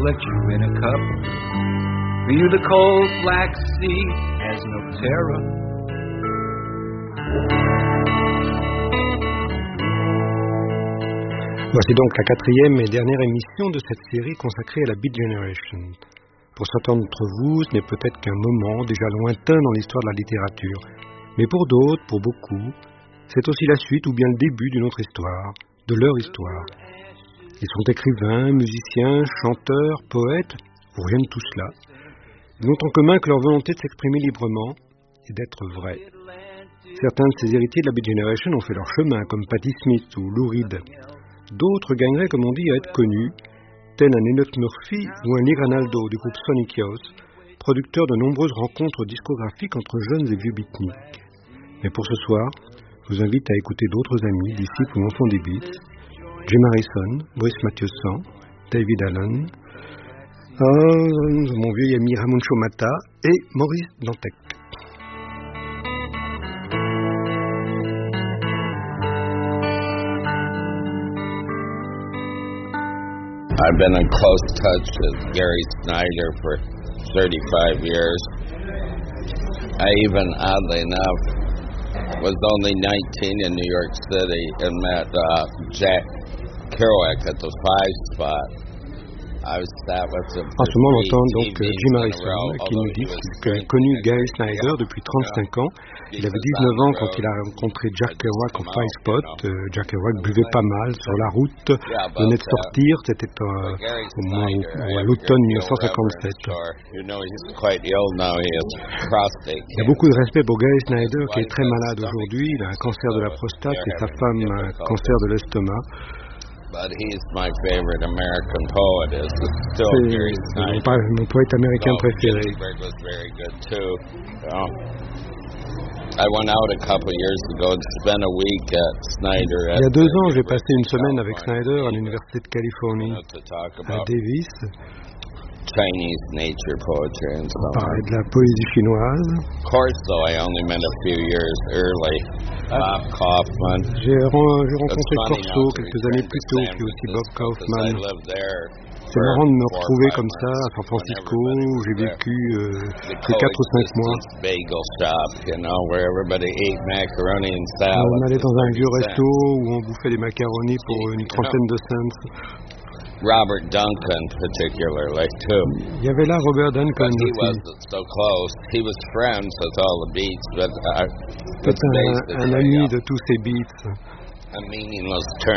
let you in a cup. For you the cold black sea has no terror. Voici donc la quatrième et dernière émission de cette série consacrée à la Beat Generation. Pour certains d'entre vous, ce n'est peut-être qu'un moment déjà lointain dans l'histoire de la littérature. Mais pour d'autres, pour beaucoup, c'est aussi la suite ou bien le début d'une autre histoire, de leur histoire. Ils sont écrivains, musiciens, chanteurs, poètes, ou rien de tout cela. Ils n'ont en commun que leur volonté de s'exprimer librement et d'être vrais. Certains de ces héritiers de la Beat Generation ont fait leur chemin, comme Patti Smith ou Lou Reed. D'autres gagneraient, comme on dit, à être connus, tel un Enoch Murphy ou un Lee Ranaldo du groupe Sonic Youth, producteur de nombreuses rencontres discographiques entre jeunes et vieux beatniks. Mais pour ce soir, je vous invite à écouter d'autres amis, disciples ou enfants des beats, Jim Harrison, Brice Mathieusan, David Allen, mon vieil ami Ramon Chomata et Maurice Dantec. I've been in close touch with Gary Snyder for 35 years. I even, oddly enough, was only 19 in New York City and met Jack Kerouac at the 5 Spot. En ce moment, on entend donc Jim Harrison qui nous dit qu'il a connu Gary Snyder depuis 35 ans. Il avait 19 ans quand il a rencontré Jack Kerouac au 5 Spot. Jack Kerouac buvait pas mal sur la route, venait de sortir, c'était à l'automne 1957. Il y a beaucoup de respect pour Gary Snyder qui est très malade aujourd'hui. Il a un cancer de la prostate et sa femme a un cancer de l'estomac. But he's my favorite American poet. Is still Gary Snyder. Mon poète américain préféré. Ginsberg was very good too. I went out a couple years ago and spent a week at Snyder. Il y a 2 ans, j'ai passé une semaine avec Snyder à l'Université de Californie, à Davis. Chinese nature poetry and stuff. Parler de la poésie chinoise. Of course, though, I only met a few years early. Bob Kaufman. J'ai rencontré Corso quelques années plus tôt, puis aussi Bob Kaufman. C'est marrant de me retrouver comme ça à San Francisco, où j'ai vécu 4 ou 5 mois. On allait dans un vieux resto où on bouffait des macaronis pour une trentaine de cents. Robert Duncan, particularly, too. Il y avait là Robert Duncan But he aussi. wasn't so close. He was friends with all the beats, but C'est un ami de tous ces beats. a meaningless term.